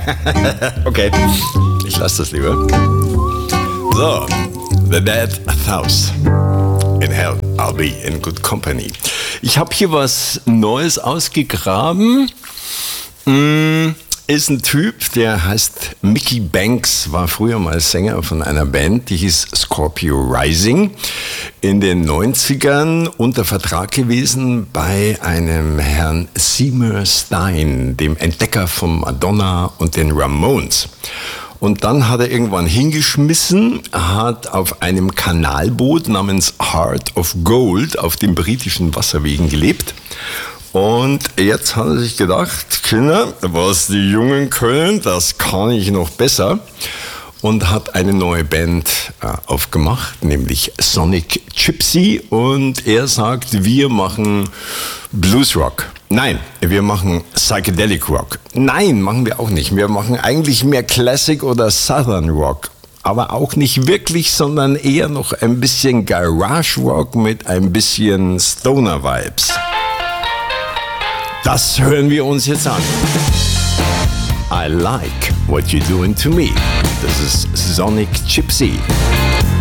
Okay, ich lasse das lieber. So, The Dead House. In hell, I'll be in good company. Ich habe hier was Neues ausgegraben. Ist ein Typ, der heißt Mickey Banks, war früher mal Sänger von einer Band, die hieß Scorpio Rising. In den 90ern unter Vertrag gewesen bei einem Herrn Seymour Stein, dem Entdecker von Madonna und den Ramones. Und dann hat er irgendwann hingeschmissen, hat auf einem Kanalboot namens Heart of Gold auf den britischen Wasserwegen gelebt. Und jetzt hat er sich gedacht, Kinder, was die Jungen können, das kann ich noch besser. Und hat eine neue Band aufgemacht, nämlich Sonic Gypsy. Und er sagt, wir machen Bluesrock. Nein, wir machen Psychedelic Rock. Nein, machen wir auch nicht. Wir machen eigentlich mehr Classic oder Southern Rock. Aber auch nicht wirklich, sondern eher noch ein bisschen Garage Rock mit ein bisschen Stoner Vibes. Das hören wir uns jetzt an. I like what you're doing to me. Das ist Sonic Gypsy.